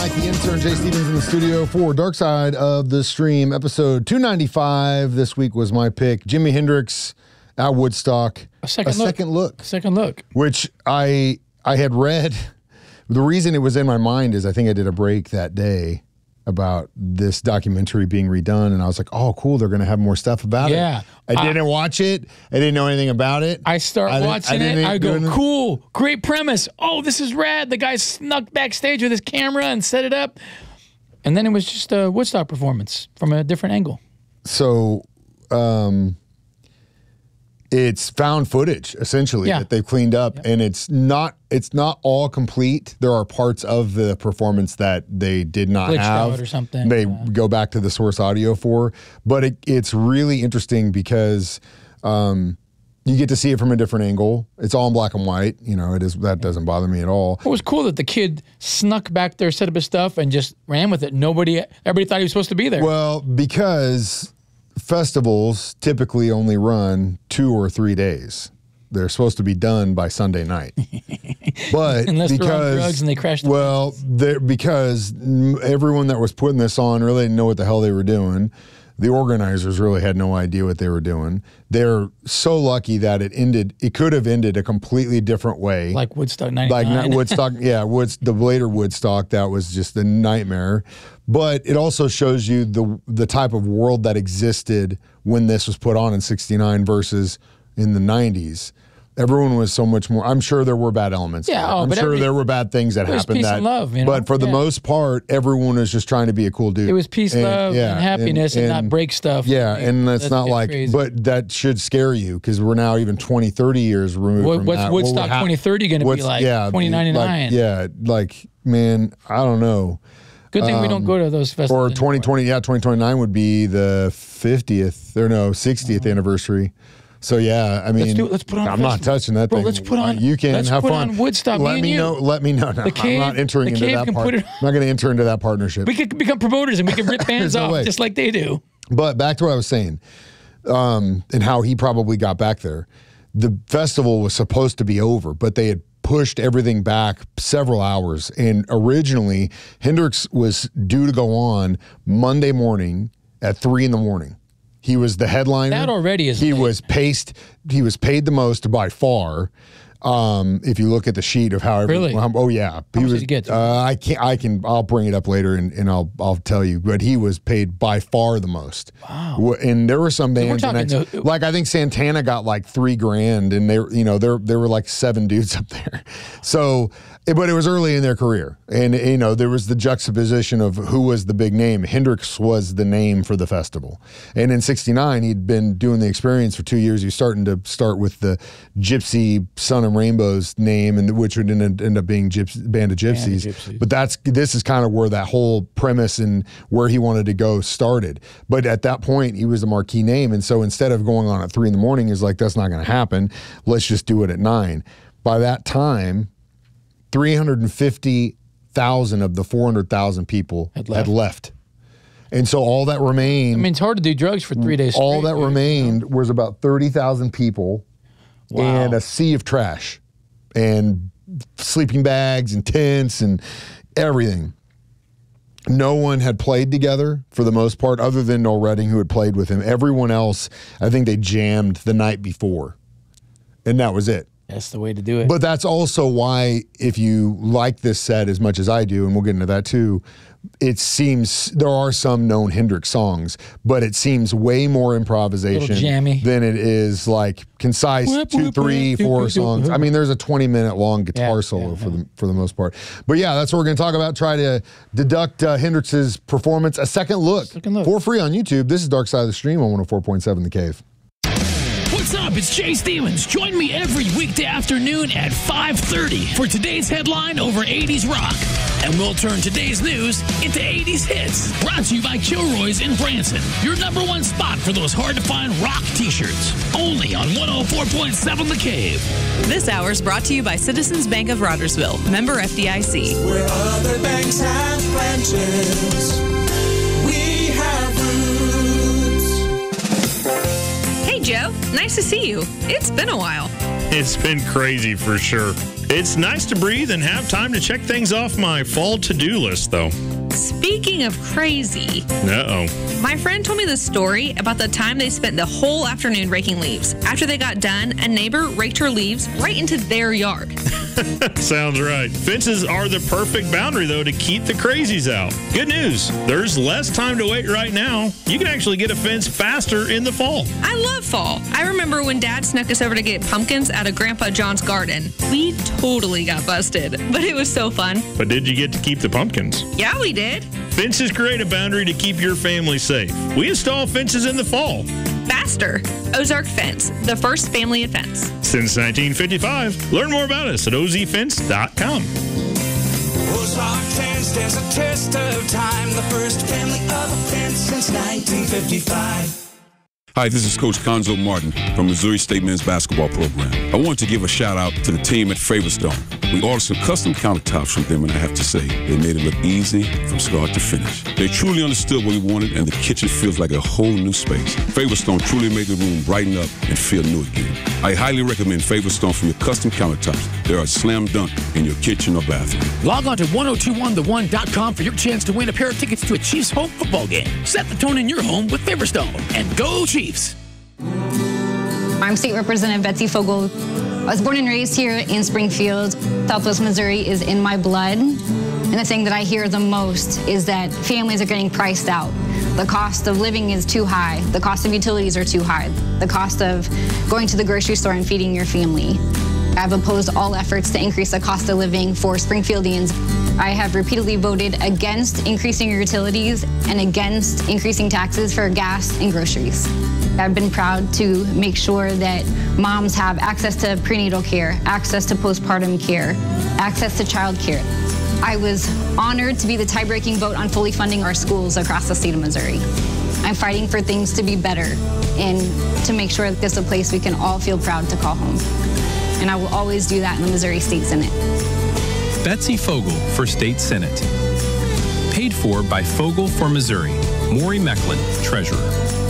Mike, the intern, Jay Stevens in the studio for Dark Side of the Stream, episode 295. This week was my pick, Jimi Hendrix at Woodstock. A second look. Which I had read. The reason it was in my mind is I think I did a break that day about this documentary being redone, and I was like, oh, cool, they're going to have more stuff about it. I didn't watch it. I didn't know anything about it. I start watching it. I go, cool, great premise. Oh, this is rad. The guy snuck backstage with his camera and set it up. And then it was just a Woodstock performance from a different angle. So it's found footage, essentially, that they've cleaned up, and it's not all complete. There are parts of the performance that they did not glitched have. Out or something. They go back to the source audio for, but it's really interesting because you get to see it from a different angle. It's all in black and white. You know, that doesn't bother me at all. It was cool that the kid snuck back there, set up his stuff, and just ran with it. Everybody thought he was supposed to be there. Well, because festivals typically only run 2 or 3 days. They're supposed to be done by Sunday night. But unless they're on drugs and they crashed. Well, because everyone that was putting this on really didn't know what the hell they were doing. The organizers really had no idea what they were doing. They're so lucky that it could have ended a completely different way. Like Woodstock 99. Like Woodstock, the later Woodstock, that was just a nightmare. But it also shows you the type of world that existed when this was put on in '69 versus in the '90s. Everyone was so much more. I'm sure there were bad elements. Yeah, I'm sure there were bad things that happened. Peace and love, you know? But for the most part, everyone was just trying to be a cool dude. It was peace, love, and happiness, and not break stuff. Yeah, and that's not like, crazy. But that should scare you because we're now even 20, 30 years removed from what's that. Woodstock 2030 going to be like? 2099. Man, I don't know. Good thing we don't go to those festivals. Or 2020, 2029 would be the 60th anniversary. So I mean, let's put on. I'm not touching that thing. Let's put on. You can have fun. On Woodstock. Let me know. No, I'm not entering into that part. I'm not going to enter into that partnership. We could become promoters and we can rip bands off just like they do. But back to what I was saying, and how he probably got back there. The festival was supposed to be over, but they had pushed everything back several hours. And originally, Hendrix was due to go on Monday morning at 3 a.m. He was the headliner. That already is. He was paid the most by far. If you look at the sheet of how really? Oh yeah, how much did he get? I'll bring it up later and I'll tell you. But he was paid by far the most. Wow. And there were some bands, like I think Santana got like $3,000, and there were like 7 dudes up there. So, but it was early in their career, and there was the juxtaposition of who was the big name. Hendrix was the name for the festival, and in '69 he'd been doing the experience for 2 years. He was starting with the Gypsy Sun and Rainbows name, and which would end up being Band of Gypsies. But this is kind of where that whole premise and where he wanted to go started. But at that point, he was the marquee name, and so instead of going on at 3 a.m, he's like, that's not going to happen. Let's just do it at 9. By that time, 350,000 of the 400,000 people had left. And so all that remained... I mean, it's hard to do drugs for 3 days straight. All that remained was about 30,000 people and a sea of trash and sleeping bags and tents and everything. No one had played together for the most part, other than Noel Redding, who had played with him. Everyone else, I think they jammed the night before. And that was it. That's the way to do it. But that's also why, if you like this set as much as I do, and we'll get into that too, it seems there are some known Hendrix songs, but it seems way more improvisation than it is like concise 2, 3, 4 songs. I mean, there's a 20-minute long guitar solo for the most part. But yeah, that's what we're going to talk about. Try to deduct Hendrix's performance. A second look for free on YouTube. This is Dark Side of the Stream on 104.7 The Cave. What's up? It's Jay Stevens. Join me every weekday afternoon at 5:30 for today's headline over 80s rock. And we'll turn today's news into 80s hits. Brought to you by Kilroy's in Branson. Your #1 spot for those hard-to-find rock t-shirts. Only on 104.7 The Cave. This hour is brought to you by Citizens Bank of Rogersville. Member FDIC. Where other banks have branches, we have roots. Hey, Joe. Nice to see you. It's been a while. It's been crazy for sure. It's nice to breathe and have time to check things off my fall to-do list, though. Speaking of crazy, my friend told me the story about the time they spent the whole afternoon raking leaves. After they got done, a neighbor raked her leaves right into their yard. Sounds right. Fences are the perfect boundary, though, to keep the crazies out. Good news. There's less time to wait right now. You can actually get a fence faster in the fall. I love fall. I remember when Dad snuck us over to get pumpkins out of Grandpa John's garden. We totally got busted, but it was so fun. But did you get to keep the pumpkins? Yeah, we did. Fences create a boundary to keep your family safe. We install fences in the fall. Faster. Ozark Fence, the first family of fence. Since 1955. Learn more about us at ozfence.com. Ozark Fence stands a test of time. The first family of a fence since 1955. Hi, this is Coach Conzo Martin from Missouri State Men's Basketball Program. I want to give a shout out to the team at Favorstone. We ordered some custom countertops from them, and I have to say, they made it look easy from start to finish. They truly understood what we wanted, and the kitchen feels like a whole new space. Favorstone truly made the room brighten up and feel new again. I highly recommend Favorstone for your custom countertops. They are a slam dunk in your kitchen or bathroom. Log on to 1021theone.com for your chance to win a pair of tickets to a Chiefs home football game. Set the tone in your home with Favorstone, and go Chiefs! I'm State Representative Betsy Fogel. I was born and raised here in Springfield. Southwest Missouri is in my blood. And the thing that I hear the most is that families are getting priced out. The cost of living is too high. The cost of utilities are too high. The cost of going to the grocery store and feeding your family. I've opposed all efforts to increase the cost of living for Springfieldians. I have repeatedly voted against increasing utilities and against increasing taxes for gas and groceries. I've been proud to make sure that moms have access to prenatal care, access to postpartum care, access to child care. I was honored to be the tie-breaking vote on fully funding our schools across the state of Missouri. I'm fighting for things to be better and to make sure that this is a place we can all feel proud to call home. And I will always do that in the Missouri State Senate. Betsy Fogel for State Senate. Paid for by Fogel for Missouri. Maury Mecklin, Treasurer.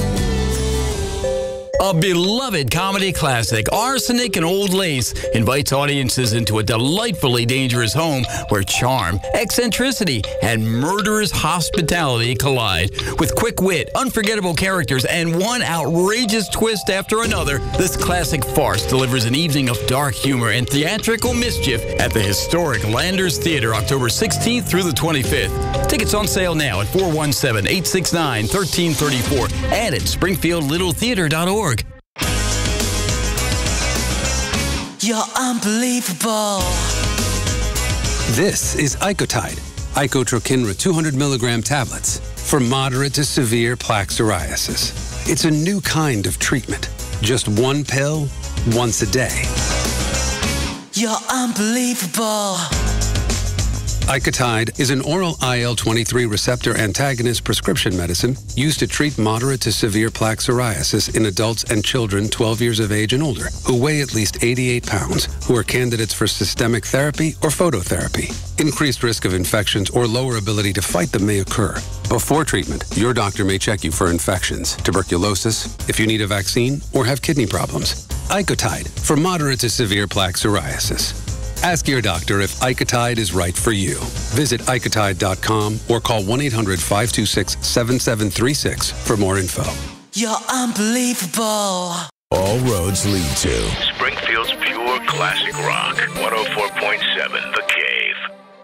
A beloved comedy classic, Arsenic and Old Lace, invites audiences into a delightfully dangerous home where charm, eccentricity, and murderous hospitality collide. With quick wit, unforgettable characters, and one outrageous twist after another, this classic farce delivers an evening of dark humor and theatrical mischief at the historic Landers Theater, October 16th through the 25th. Tickets on sale now at 417-869-1334 and at SpringfieldLittleTheater.org. You're unbelievable. This is Icotide, Icotrokinra 200 milligram tablets for moderate to severe plaque psoriasis. It's a new kind of treatment. Just one pill, once a day. You're unbelievable. Icotide is an oral IL-23 receptor antagonist prescription medicine used to treat moderate to severe plaque psoriasis in adults and children 12 years of age and older who weigh at least 88 pounds, who are candidates for systemic therapy or phototherapy. Increased risk of infections or lower ability to fight them may occur. Before treatment, your doctor may check you for infections, tuberculosis, if you need a vaccine, or have kidney problems. Icotide for moderate to severe plaque psoriasis. Ask your doctor if Icotide is right for you. Visit Icotide.com or call 1-800-526-7736 for more info. You're unbelievable. All roads lead to Springfield's pure classic rock. 104.7 The Cave.